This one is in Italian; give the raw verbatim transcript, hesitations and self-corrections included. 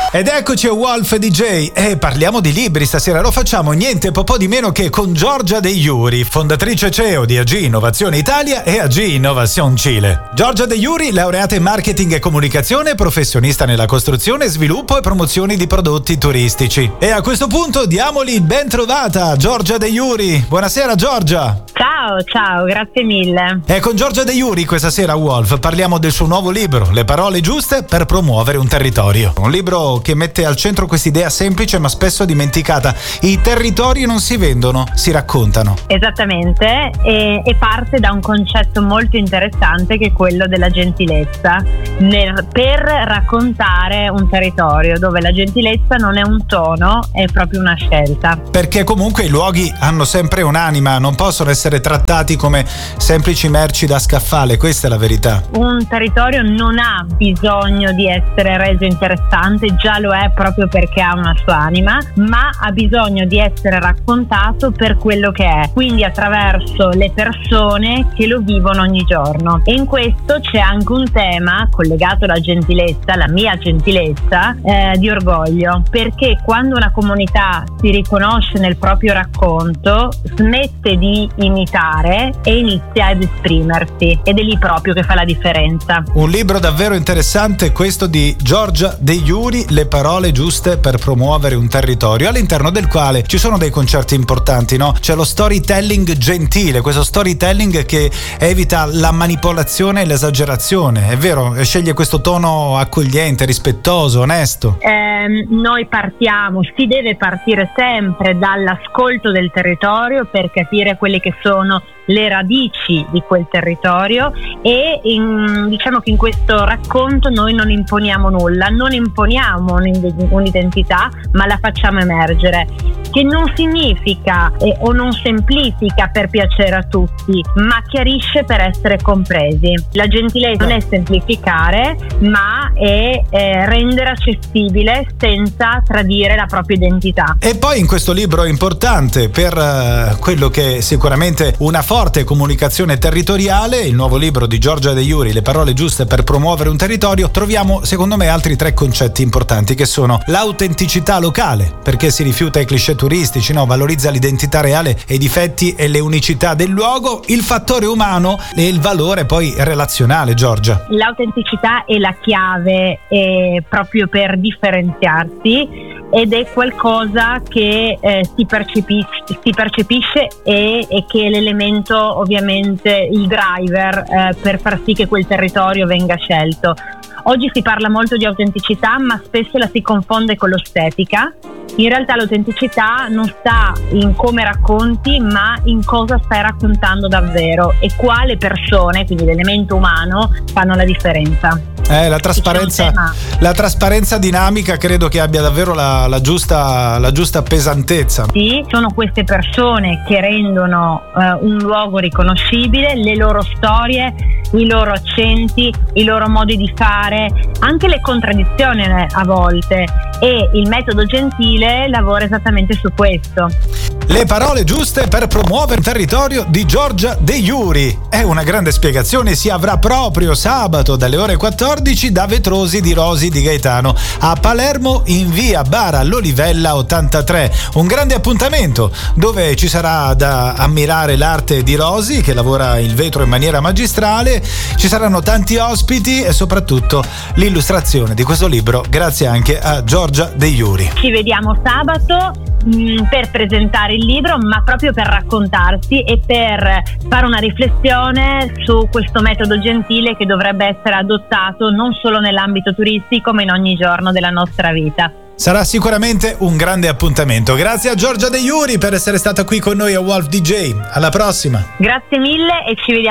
Ed eccoci a Wolf D J e parliamo di libri stasera. Lo facciamo niente po' po' di meno che con Giorgia De Iuri, fondatrice C E O di A G Innovazione Italia e A G Innovazione Cile. Giorgia De Iuri, laureata in marketing e comunicazione, professionista nella costruzione, sviluppo e promozione di prodotti turistici. E a questo punto diamoli il ben trovata Giorgia De Iuri. Buonasera Giorgia. Ciao, ciao, grazie mille. E con Giorgia De Iuri questa sera a Wolf parliamo del suo nuovo libro, Le parole giuste per promuovere un territorio. Un libro che mette al centro quest'idea semplice ma spesso dimenticata: i territori non si vendono, si raccontano. Esattamente, e, e parte da un concetto molto interessante che è quello della gentilezza nel, per raccontare un territorio, dove la gentilezza non è un tono, è proprio una scelta. Perché comunque i luoghi hanno sempre un'anima, non possono essere trattati come semplici merci da scaffale, questa è la verità. Un territorio non ha bisogno di essere reso interessante, già lo è proprio perché ha una sua anima, ma ha bisogno di essere raccontato per quello che è, quindi attraverso le persone che lo vivono ogni giorno. E in questo c'è anche un tema collegato alla gentilezza, la mia gentilezza, eh, di orgoglio, perché quando una comunità si riconosce nel proprio racconto, smette di imitare e inizia ad esprimersi, ed è lì proprio che fa la differenza. Un libro davvero interessante questo di Giorgia De Iuri, Le parole giuste per promuovere un territorio, all'interno del quale ci sono dei concetti importanti, no? C'è lo storytelling gentile, questo storytelling che evita la manipolazione e l'esagerazione, è vero? Sceglie questo tono accogliente, rispettoso, onesto. Eh, noi partiamo, si deve partire sempre dall'ascolto del territorio per capire quelle che sono le radici di quel territorio, e in, diciamo che in questo racconto noi non imponiamo nulla, non imponiamo un'identità, ma la facciamo emergere, che non significa eh, o non semplifica per piacere a tutti, ma chiarisce per essere compresi. La gentilezza non è semplificare, ma è eh, rendere accessibile senza tradire la propria identità. E poi in questo libro importante per uh, quello che è sicuramente una forte comunicazione territoriale, il nuovo libro di Giorgia De Iuri, Le parole giuste per promuovere un territorio, troviamo secondo me altri tre concetti importanti, che sono l'autenticità locale, perché si rifiuta i cliché turistici, no? Valorizza l'identità reale e i difetti e le unicità del luogo, il fattore umano e il valore poi relazionale. Giorgia, l'autenticità è la chiave eh, proprio per differenziarsi, ed è qualcosa che eh, si percepisce, si percepisce e, e che è l'elemento, ovviamente il driver eh, per far sì che quel territorio venga scelto. Oggi si parla molto di autenticità, ma spesso la si confonde con l'estetica. In realtà l'autenticità non sta in come racconti, ma in cosa stai raccontando davvero e quale persone, quindi l'elemento umano, fanno la differenza. Eh, la trasparenza, la trasparenza dinamica credo che abbia davvero la, la giusta la giusta pesantezza. Sì, sono queste persone che rendono eh, un luogo riconoscibile, le loro storie, i loro accenti, i loro modi di fare, anche le contraddizioni a volte, e il metodo gentile lavora esattamente su questo. Le parole giuste per promuovere un territorio di Giorgia De Iuri. È una grande spiegazione, si avrà proprio sabato dalle ore quattordici da Vetrosi di Rosi di Gaetano a Palermo in via Bara Lolivella ottantatré. Un grande appuntamento dove ci sarà da ammirare l'arte di Rosi, che lavora il vetro in maniera magistrale, ci saranno tanti ospiti e soprattutto l'illustrazione di questo libro grazie anche a Giorgia De Iuri. Ci vediamo sabato mh, per presentare il libro, ma proprio per raccontarsi e per fare una riflessione su questo metodo gentile che dovrebbe essere adottato non solo nell'ambito turistico, ma in ogni giorno della nostra vita. Sarà sicuramente un grande appuntamento. Grazie a Giorgia De Iuri per essere stata qui con noi a Wolf D J. Alla prossima. Grazie mille e ci vediamo